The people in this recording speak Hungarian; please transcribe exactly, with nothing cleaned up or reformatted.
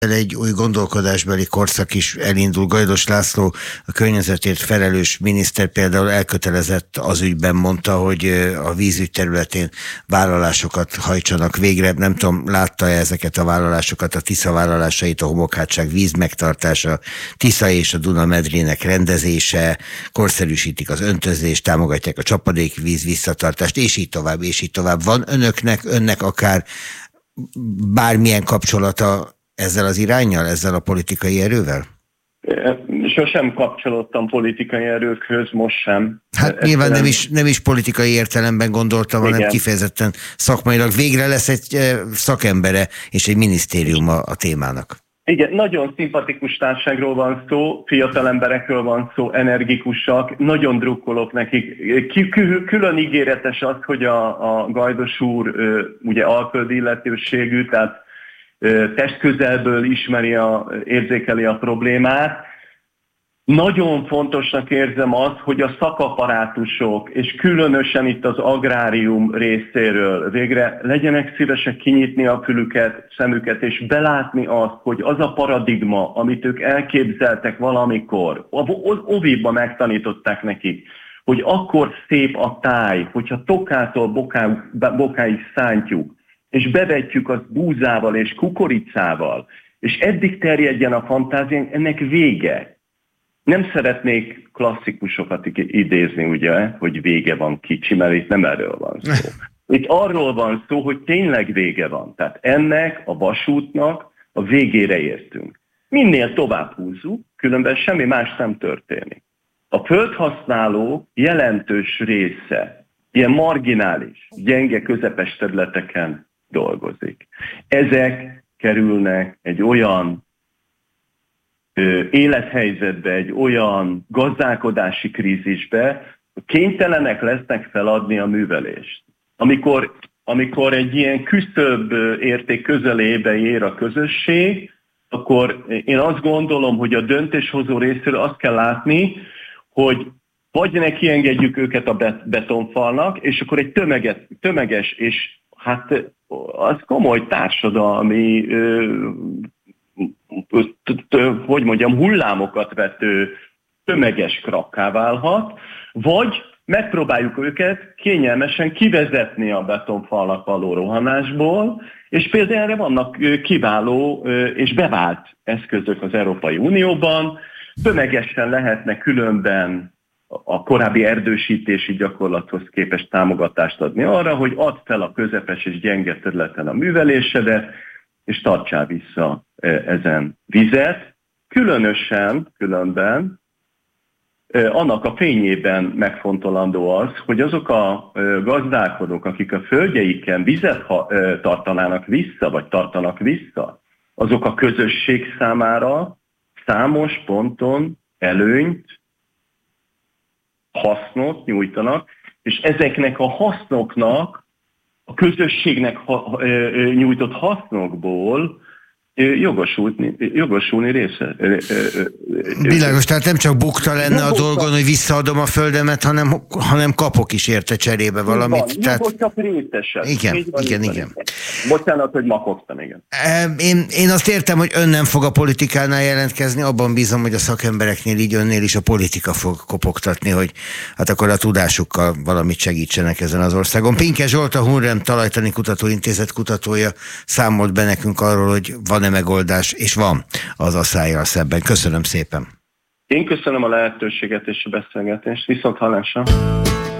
Egy új gondolkodásbeli korszak is elindul. Gajdos László, a környezetért felelős miniszter például elkötelezett az ügyben, mondta, hogy a vízügy területén vállalásokat hajtsanak végre. Nem tudom, látta-e ezeket a vállalásokat, a Tisza vállalásait, a homokhátság víz megtartása, Tisza és a Duna medrének rendezése, korszerűsítik az öntözést, támogatják a csapadékvíz visszatartást, és így tovább, és így tovább. Van önöknek, önnek akár bármilyen kapcsolata ezzel az iránnyal, ezzel a politikai erővel? Sosem kapcsolódtam politikai erőkhöz, most sem. Hát Ezt nyilván nem is, nem is politikai értelemben gondoltam, igen, hanem kifejezetten szakmailag. Végre lesz egy szakembere és egy minisztériuma a témának. Igen, nagyon szimpatikus társaságról van szó, fiatal emberekről van szó, energikusak, nagyon drukkolok nekik. Külön ígéretes az, hogy a, a Gajdos úr ugye alföldi illetőségű, tehát testközelből ismeri, a, érzékeli a problémát. Nagyon fontosnak érzem azt, hogy a szakaparátusok, és különösen itt az agrárium részéről végre legyenek szívesek kinyitni a fülüket, szemüket, és belátni azt, hogy az a paradigma, amit ők elképzeltek valamikor, óviba megtanították nekik, hogy akkor szép a táj, hogyha tokától boká, bokáig szántjuk, és bevetjük azt búzával és kukoricával, és eddig terjedjen a fantáziánk, ennek vége. Nem szeretnék klasszikusokat idézni, ugye, hogy vége van kicsi, mert itt nem erről van szó. Itt arról van szó, hogy tényleg vége van. Tehát ennek a vasútnak a végére értünk. Minél tovább húzzuk, különben semmi más nem történik. A földhasználó jelentős része, ilyen marginális, gyenge, közepes területeken dolgozik. Ezek kerülnek egy olyan ö, élethelyzetbe, egy olyan gazdálkodási krízisbe, hogy kénytelenek lesznek feladni a művelést. Amikor, amikor egy ilyen küszöbb érték közelébe ér a közösség, akkor én azt gondolom, hogy a döntéshozó részéről azt kell látni, hogy vagy ne kiengedjük őket a betonfalnak, és akkor egy tömeges, tömeges és hát az komoly társadalmi, hogy mondjam, hullámokat vető tömeges krakká válhat, vagy megpróbáljuk őket kényelmesen kivezetni a betonfalnak való rohanásból, és például erre vannak kiváló és bevált eszközök az Európai Unióban, tömegesen lehetne különben a korábbi erdősítési gyakorlathoz képest támogatást adni arra, hogy add fel a közepes és gyenge területen a művelésedet, és tartsál vissza ezen vizet. Különösen, különben annak a fényében megfontolandó az, hogy azok a gazdálkodók, akik a földjeiken vizet tartanának vissza, vagy tartanak vissza, azok a közösség számára számos ponton előnyt, hasznot nyújtanak, és ezeknek a hasznoknak, a közösségnek ha, nyújtott hasznokból jogosulni, jogosulni része. Világos, tehát nem csak bukta lenne a dolgon, hogy visszaadom a földemet, hanem, hanem kapok is érte cserébe valamit. Van, tehát... csak részesen. Igen, van, igen, igen. Bocsánat, hogy makogtam, igen. Én, én azt értem, hogy ön nem fog a politikánál jelentkezni, abban bízom, hogy a szakembereknél így önnél is a politika fog kopogtatni, hogy hát akkor a tudásukkal valamit segítsenek ezen az országon. Pinke Zsolt, a Hunrem Talajtani Kutatóintézet kutatója számolt be nekünk arról, hogy van-e megoldás, és van az asszályjal szemben. Köszönöm szépen. Én köszönöm a lehetőséget és a beszélgetést. Viszont hallásra.